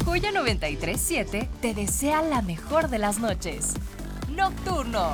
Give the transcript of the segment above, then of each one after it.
Joya 93.7 te desea la mejor de las noches. Nocturno.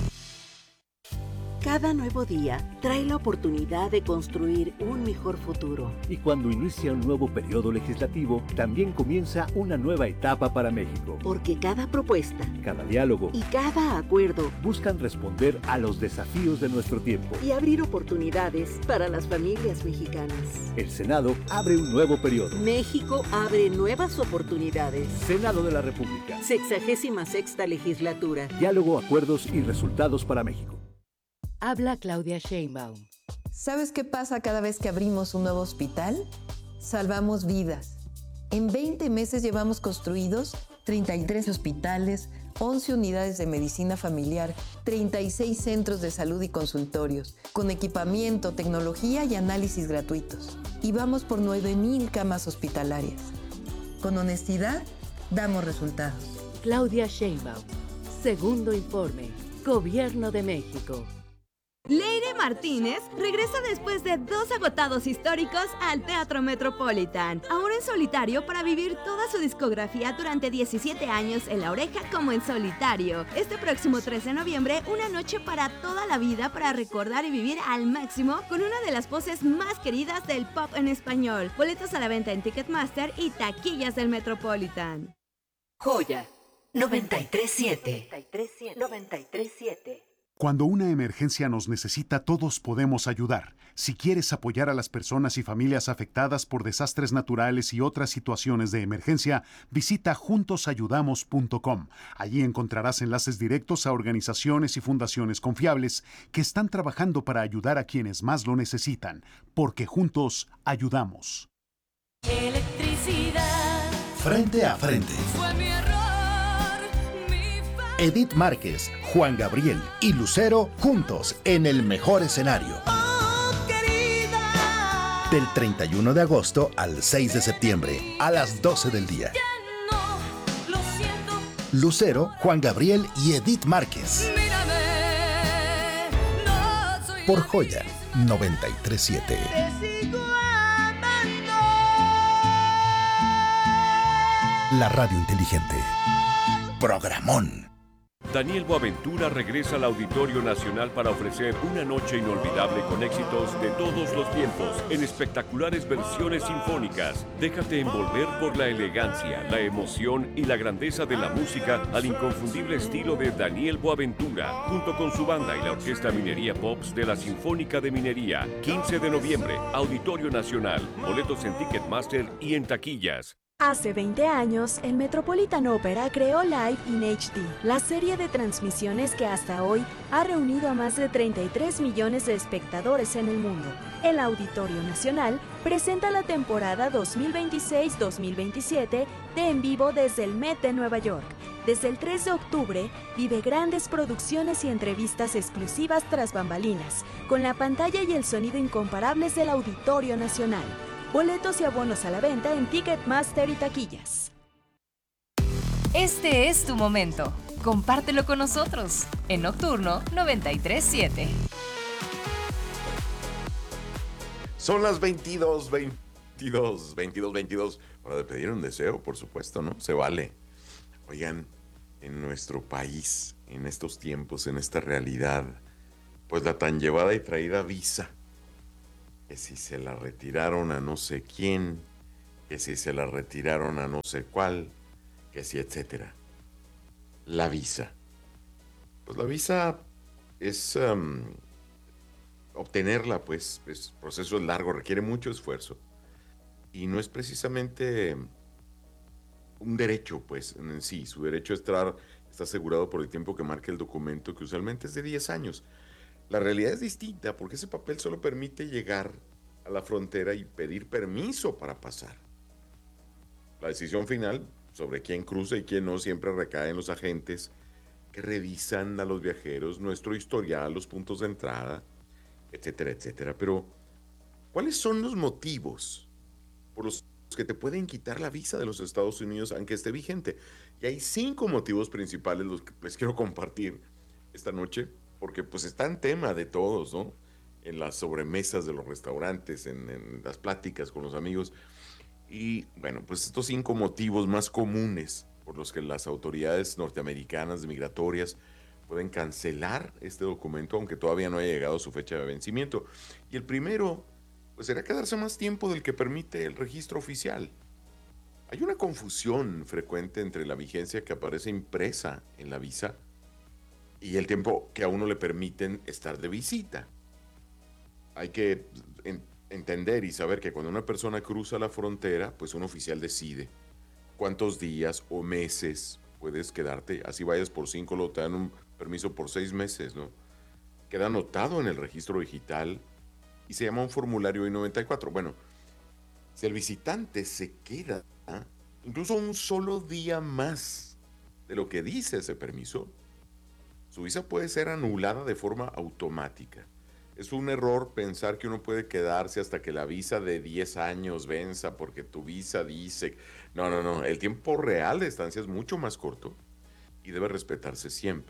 Cada nuevo día trae la oportunidad de construir un mejor futuro. Y cuando inicia un nuevo periodo legislativo, también comienza una nueva etapa para México. Porque cada propuesta, cada diálogo y cada acuerdo buscan responder a los desafíos de nuestro tiempo y abrir oportunidades para las familias mexicanas. El Senado abre un nuevo periodo. México abre nuevas oportunidades. Senado de la República. 66ª legislatura. Diálogo, acuerdos y resultados para México. Habla Claudia Sheinbaum. ¿Sabes qué pasa cada vez que abrimos un nuevo hospital? Salvamos vidas. En 20 meses llevamos construidos 33 hospitales, 11 unidades de medicina familiar, 36 centros de salud y consultorios, con equipamiento, tecnología y análisis gratuitos. Y vamos por 9,000 camas hospitalarias. Con honestidad, damos resultados. Claudia Sheinbaum. Segundo informe. Gobierno de México. Leire Martínez regresa después de 2 agotados históricos al Teatro Metropolitan, ahora en solitario para vivir toda su discografía durante 17 años en La Oreja como en solitario. Este próximo 13 de noviembre, una noche para toda la vida para recordar y vivir al máximo con una de las voces más queridas del pop en español. Boletos a la venta en Ticketmaster y taquillas del Metropolitan. Joya 93.7. 93.7. Cuando una emergencia nos necesita, todos podemos ayudar. Si quieres apoyar a las personas y familias afectadas por desastres naturales y otras situaciones de emergencia, visita juntosayudamos.com. Allí encontrarás enlaces directos a organizaciones y fundaciones confiables que están trabajando para ayudar a quienes más lo necesitan, porque juntos ayudamos. Electricidad. Frente a frente. Fue mi error. Edith Márquez, Juan Gabriel y Lucero juntos en el mejor escenario. Oh, querida. Del 31 de agosto al 6 de septiembre a las 12 del día. Ya no, lo siento. Lucero, Juan Gabriel y Edith Márquez. Mírame, no soy por Joya 93.7. Te sigo amando. La radio inteligente. Programón. Daniel Boaventura regresa al Auditorio Nacional para ofrecer una noche inolvidable con éxitos de todos los tiempos en espectaculares versiones sinfónicas. Déjate envolver por la elegancia, la emoción y la grandeza de la música al inconfundible estilo de Daniel Boaventura, junto con su banda y la Orquesta Minería Pops de la Sinfónica de Minería. 15 de noviembre, Auditorio Nacional. Boletos en Ticketmaster y en taquillas. Hace 20 años, el Metropolitan Opera creó Live in HD, la serie de transmisiones que hasta hoy ha reunido a más de 33 millones de espectadores en el mundo. El Auditorio Nacional presenta la temporada 2026-2027 de En Vivo desde el Met de Nueva York. Desde el 3 de octubre, vive grandes producciones y entrevistas exclusivas tras bambalinas, con la pantalla y el sonido incomparables del Auditorio Nacional. Boletos y abonos a la venta en Ticketmaster y taquillas. Este es tu momento. Compártelo con nosotros en Nocturno 93.7. Son las 22:22. Para de pedir un deseo, por supuesto, ¿no? Se vale. Oigan, en nuestro país, en estos tiempos, en esta realidad, pues la tan llevada y traída visa, que si se la retiraron a no sé quién, que si se la retiraron a no sé cuál, que si etcétera. La visa. Pues la visa es obtenerla, pues, el proceso es largo, requiere mucho esfuerzo. Y no es precisamente un derecho, pues, en sí. Su derecho a estar está asegurado por el tiempo que marca el documento, que usualmente es de 10 años. La realidad es distinta porque ese papel solo permite llegar a la frontera y pedir permiso para pasar. La decisión final sobre quién cruza y quién no siempre recae en los agentes que revisan a los viajeros, nuestro historial, los puntos de entrada, etcétera, etcétera. Pero, ¿cuáles son los motivos por los que te pueden quitar la visa de los Estados Unidos aunque esté vigente? Y hay 5 motivos principales los que les quiero compartir esta noche, porque pues está en tema de todos, ¿no? En las sobremesas de los restaurantes, en las pláticas con los amigos. Y bueno, pues estos 5 motivos más comunes por los que las autoridades norteamericanas migratorias pueden cancelar este documento, aunque todavía no haya llegado su fecha de vencimiento. Y el primero, pues será quedarse más tiempo del que permite el registro oficial. Hay una confusión frecuente entre la vigencia que aparece impresa en la visa y el tiempo que a uno le permiten estar de visita. Hay que entender y saber que cuando una persona cruza la frontera, pues un oficial decide cuántos días o meses puedes quedarte. Así vayas por 5, luego te dan un permiso por 6 meses, ¿no? Queda anotado en el registro digital y se llama un formulario I-94. Bueno, si el visitante se queda incluso un solo día más de lo que dice ese permiso, su visa puede ser anulada de forma automática. Es un error pensar que uno puede quedarse hasta que la visa de 10 años venza porque tu visa dice... No. El tiempo real de estancia es mucho más corto y debe respetarse siempre.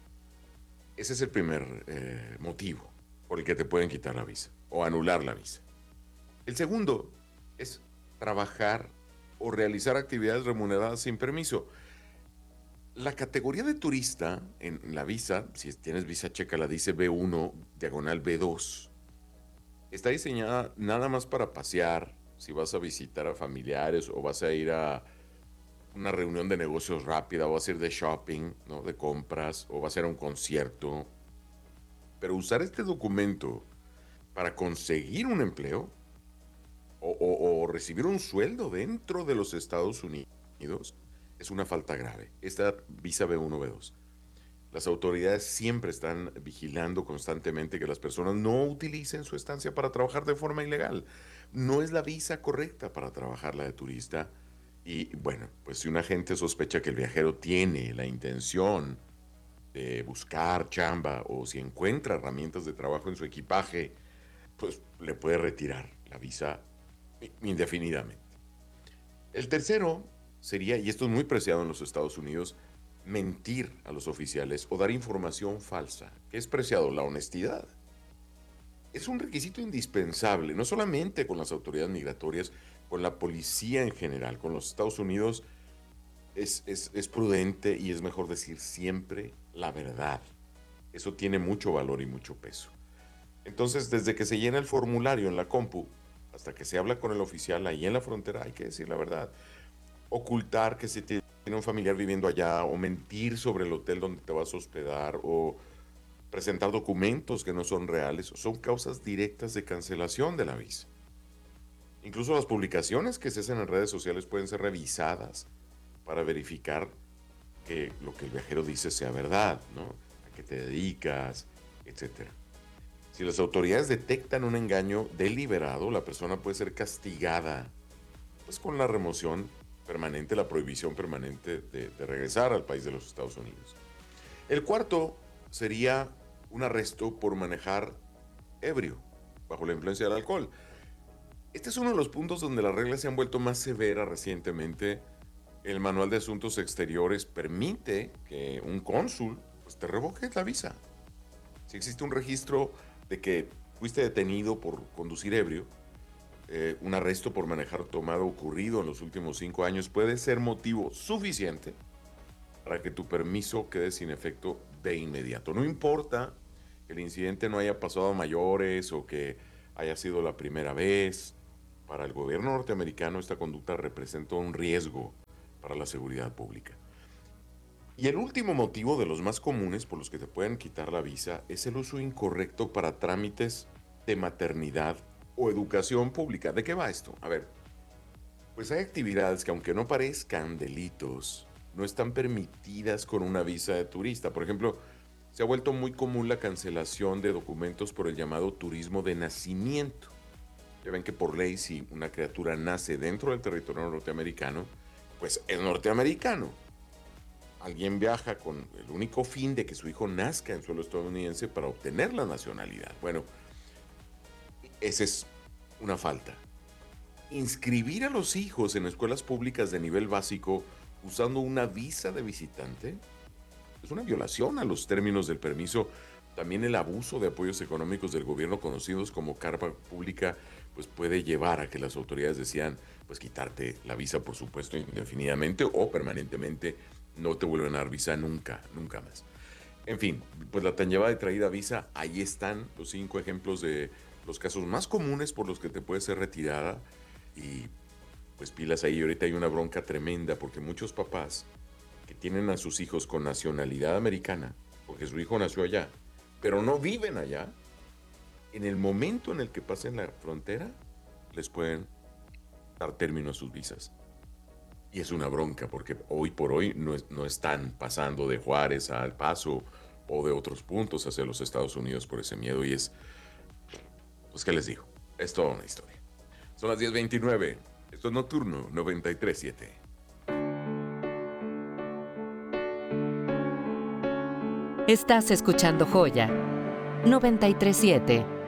Ese es el primer motivo por el que te pueden quitar la visa o anular la visa. El segundo es trabajar o realizar actividades remuneradas sin permiso. La categoría de turista en la visa, si tienes visa checa, la dice B1, diagonal B2. Está diseñada nada más para pasear, si vas a visitar a familiares o vas a ir a una reunión de negocios rápida o vas a ir de shopping, ¿no? De compras, o vas a ir a un concierto. Pero usar este documento para conseguir un empleo o recibir un sueldo dentro de los Estados Unidos es una falta grave. Esta visa B1, B2. Las autoridades siempre están vigilando constantemente que las personas no utilicen su estancia para trabajar de forma ilegal. No es la visa correcta para trabajar la de turista. Y bueno, pues si un agente sospecha que el viajero tiene la intención de buscar chamba o si encuentra herramientas de trabajo en su equipaje, pues le puede retirar la visa indefinidamente. El tercero sería, y esto es muy preciado en los Estados Unidos, mentir a los oficiales o dar información falsa. ¿Qué es preciado? La honestidad. Es un requisito indispensable, no solamente con las autoridades migratorias, con la policía en general. Con los Estados Unidos es prudente y es mejor decir siempre la verdad. Eso tiene mucho valor y mucho peso. Entonces, desde que se llena el formulario en la compu, hasta que se habla con el oficial ahí en la frontera, hay que decir la verdad. Ocultar que se tiene un familiar viviendo allá, o mentir sobre el hotel donde te vas a hospedar, o presentar documentos que no son reales, son causas directas de cancelación de la visa. Incluso las publicaciones que se hacen en redes sociales pueden ser revisadas para verificar que lo que el viajero dice sea verdad, ¿no? A qué te dedicas, etc. Si las autoridades detectan un engaño deliberado, la persona puede ser castigada, pues con la remoción permanente, la prohibición permanente de regresar al país de los Estados Unidos. El cuarto sería un arresto por manejar ebrio, bajo la influencia del alcohol. Este es uno de los puntos donde las reglas se han vuelto más severas recientemente. El Manual de Asuntos Exteriores permite que un cónsul pues, te revoque la visa. Si existe un registro de que fuiste detenido por conducir ebrio, un arresto por manejar tomado ocurrido en los últimos 5 años puede ser motivo suficiente para que tu permiso quede sin efecto de inmediato. No importa que el incidente no haya pasado a mayores o que haya sido la primera vez. Para el gobierno norteamericano esta conducta representa un riesgo para la seguridad pública. Y el último motivo de los más comunes por los que te pueden quitar la visa es el uso incorrecto para trámites de maternidad o educación pública. ¿De qué va esto? A ver, pues hay actividades que aunque no parezcan delitos, no están permitidas con una visa de turista. Por ejemplo, se ha vuelto muy común la cancelación de documentos por el llamado turismo de nacimiento. Ya ven que por ley, si una criatura nace dentro del territorio norteamericano, pues es norteamericano. Alguien viaja con el único fin de que su hijo nazca en suelo estadounidense para obtener la nacionalidad. Bueno, esa es una falta. Inscribir a los hijos en escuelas públicas de nivel básico usando una visa de visitante es una violación a los términos del permiso. También el abuso de apoyos económicos del gobierno, conocidos como carga pública, pues puede llevar a que las autoridades decidan pues quitarte la visa, por supuesto, indefinidamente o permanentemente. No te vuelven a dar visa nunca más. En fin, pues la tan llevada y traída visa, ahí están los 5 ejemplos de los casos más comunes por los que te puede ser retirada. Y pues pilas ahí, ahorita hay una bronca tremenda porque muchos papás que tienen a sus hijos con nacionalidad americana, porque su hijo nació allá, pero no viven allá, en el momento en el que pasen la frontera, les pueden dar término a sus visas. Y es una bronca, porque hoy por hoy no están pasando de Juárez a El Paso o de otros puntos hacia los Estados Unidos por ese miedo. Y es, pues, ¿qué les digo? Es toda una historia. Son las 10:29. Esto es Nocturno 93.7. Estás escuchando Joya 93.7.